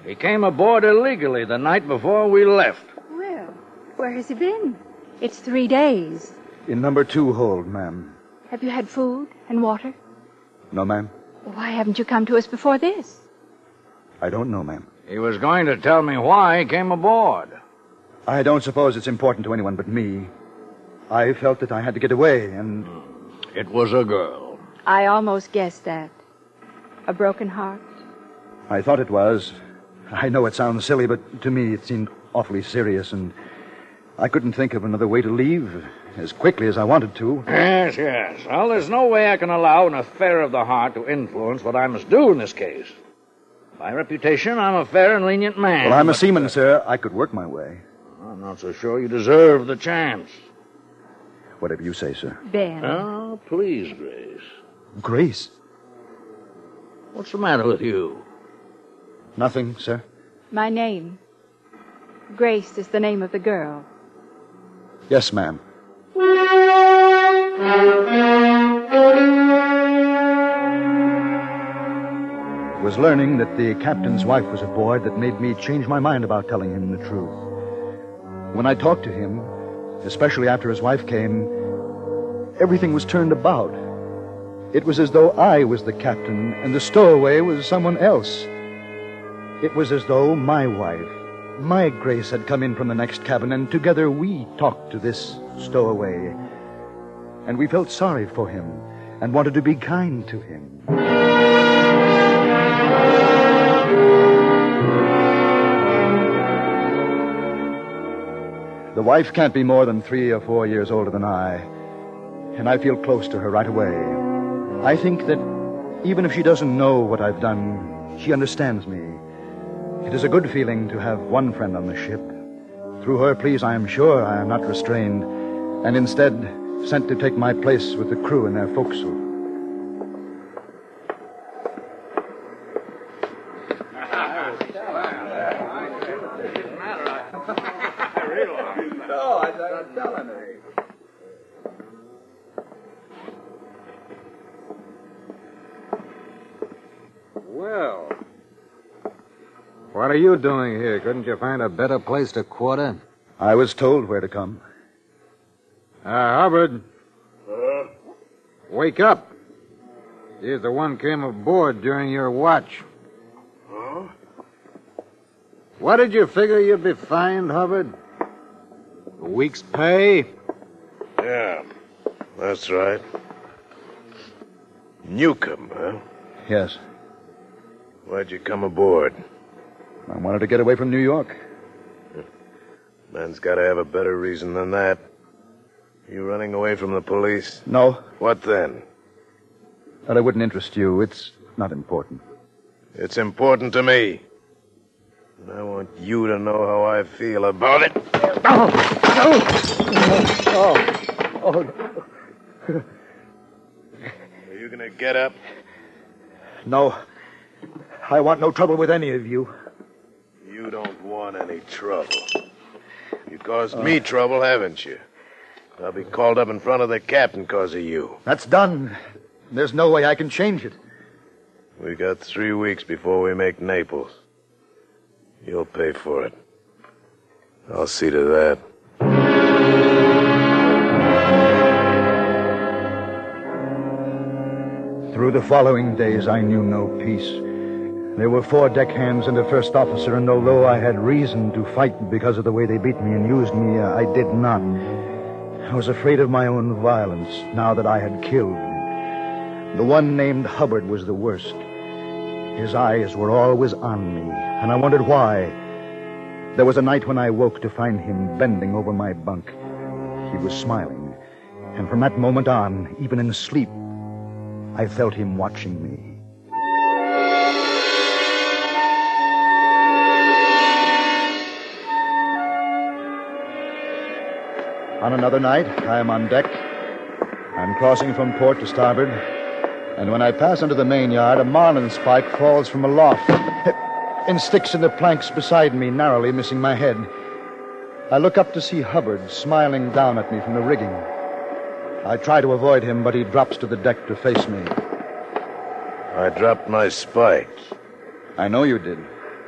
He came aboard illegally the night before we left. Well, where has he been? It's 3 days. In number 2 hold, ma'am. Have you had food and water? No, ma'am. Why haven't you come to us before this? I don't know, ma'am. He was going to tell me why he came aboard. I don't suppose it's important to anyone but me. I felt that I had to get away, and... It was a girl. I almost guessed that. A broken heart? I thought it was. I know it sounds silly, but to me it seemed awfully serious, and I couldn't think of another way to leave as quickly as I wanted to. Yes. Well, there's no way I can allow an affair of the heart to influence what I must do in this case. By reputation, I'm a fair and lenient man. Well, I'm a seaman, sir. I could work my way. I'm not so sure you deserve the chance. Whatever you say, sir. Ben. Oh, please, Grace. Grace? What's the matter with you? Nothing, sir. My name. Grace is the name of the girl. Yes, ma'am. It was learning that the captain's wife was aboard that made me change my mind about telling him the truth. When I talked to him, especially after his wife came, everything was turned about. It was as though I was the captain and the stowaway was someone else. It was as though my wife, my Grace, had come in from the next cabin, and together we talked to this stowaway. And we felt sorry for him and wanted to be kind to him. The wife can't be more than 3 or 4 years older than I, and I feel close to her right away. I think that even if she doesn't know what I've done, she understands me. It is a good feeling to have one friend on the ship. Through her, please, I am sure I am not restrained, and instead sent to take my place with the crew in their forecastle. Well, what are you doing here? Couldn't you find a better place to quarter? I was told where to come. Hubbard. Wake up. He's the one came aboard during your watch. Huh? What did you figure you'd be fined, Hubbard? A week's pay? Yeah, that's right. Newcomb, huh? Yes. Why'd you come aboard? I wanted to get away from New York. Man's got to have a better reason than that. You running away from the police? No. What then? But it wouldn't interest you. It's not important. It's important to me. And I want you to know how I feel about it. Are you going to get up? No. I want no trouble with any of you. You don't want any trouble. You caused me trouble, haven't you? I'll be called up in front of the captain because of you. That's done. There's no way I can change it. We got 3 weeks before we make Naples. You'll pay for it. I'll see to that. Through the following days, I knew no peace. There were 4 deckhands and a first officer, and although I had reason to fight because of the way they beat me and used me, I did not. I was afraid of my own violence now that I had killed. The one named Hubbard was the worst. His eyes were always on me, and I wondered why. There was a night when I woke to find him bending over my bunk. He was smiling, and from that moment on, even in sleep, I felt him watching me. On another night, I am on deck. I'm crossing from port to starboard, and when I pass under the main yard, a marlin spike falls from aloft and sticks in the planks beside me, narrowly missing my head. I look up to see Hubbard smiling down at me from the rigging. I try to avoid him, but he drops to the deck to face me. I dropped my spike. I know you did.